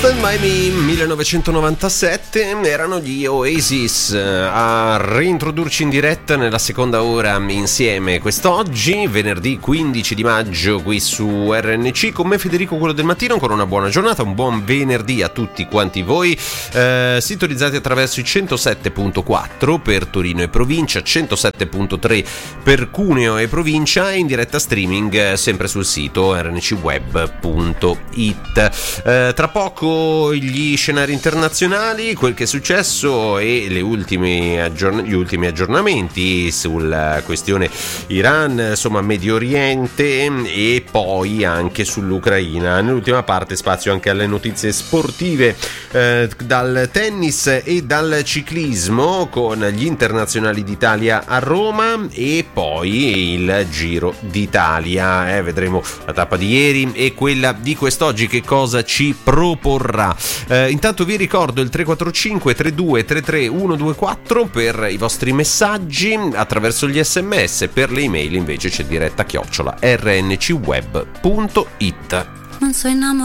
Stand By Me 1997 erano gli Oasis a reintrodurci in diretta nella seconda ora insieme quest'oggi, venerdì 15 di maggio qui su RNC, con me Federico Quello del Mattino. Ancora una buona giornata, un buon venerdì a tutti quanti voi, sintonizzati attraverso i 107.4 per Torino e provincia, 107.3 per Cuneo e provincia, e in diretta streaming sempre sul sito rncweb.it. Tra poco gli scenari internazionali, quel che è successo e gli ultimi aggiornamenti sulla questione Iran, insomma Medio Oriente, e poi anche sull'Ucraina. Nell'ultima parte spazio anche alle notizie sportive, dal tennis e dal ciclismo con gli internazionali d'Italia a Roma e poi il Giro d'Italia. Vedremo la tappa di ieri e quella di quest'oggi che cosa ci proporrà. Intanto vi ricordo il 345 32 33 124 per i vostri messaggi attraverso gli SMS. Per le email invece c'è diretta @ rncweb.it. Non so